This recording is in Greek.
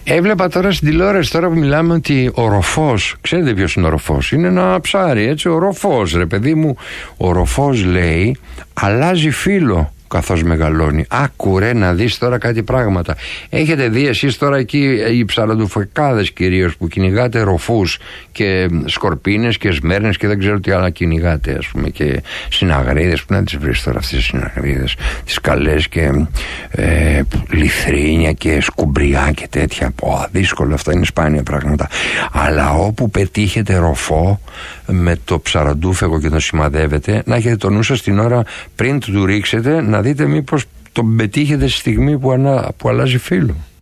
Έβλεπα τώρα στην τηλεόραση, τώρα που μιλάμε, ότι ο ροφός, ξέρετε ποιος είναι ο ροφός? Είναι ένα ψάρι, έτσι, ο ροφός, ρε παιδί μου. Ο ροφός, λέει, αλλάζει φύλο καθώς μεγαλώνει. Άκου ρε να δεις τώρα κάτι πράγματα. Έχετε δει εσείς τώρα εκεί οι ψαραντουφεκάδες κυρίως που κυνηγάτε ροφούς και σκορπίνες και σμέρνες και δεν ξέρω τι άλλα κυνηγάτε, ας πούμε, και συναγρίδες? Πού να τις βρεις τώρα αυτές τις συναγρίδες, τις καλές, και λιθρίνια και σκουμπριά και τέτοια? Δύσκολο, αυτά είναι σπάνια πράγματα. Αλλά όπου πετύχετε ροφό με το ψαραντούφεκο και τον σημαδεύετε, να έχετε το νου σας την ώρα πριν του ρίξετε, να δείτε μήπως τον πετύχετε στη στιγμή που αλλάζει φύλο.